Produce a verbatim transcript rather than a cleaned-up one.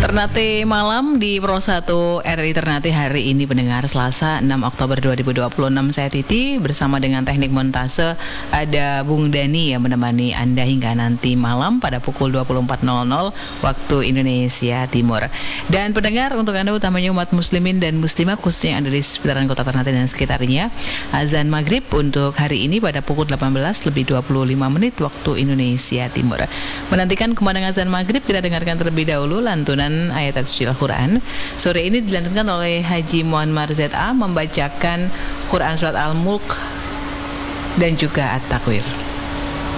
Ternate malam di Pro satu R R I Ternate hari ini pendengar Selasa enam Oktober dua ribu dua puluh enam. Saya Titi bersama dengan teknik montase ada Bung Dani yang menemani Anda hingga nanti malam pada pukul dua puluh empat nol nol waktu Indonesia Timur. Dan pendengar, untuk Anda utamanya umat muslimin dan muslimah khususnya yang ada di sekitaran kota Ternate dan sekitarnya, azan maghrib untuk hari ini pada pukul delapan belas lebih dua puluh lima menit waktu Indonesia Timur. Menantikan kumandang azan maghrib, kita dengarkan terlebih dahulu lantunan ayat suci Al-Quran. Sore ini dilantunkan oleh Haji Muhammad Z A membacakan Quran Surat Al-Mulk dan juga At-Takwir.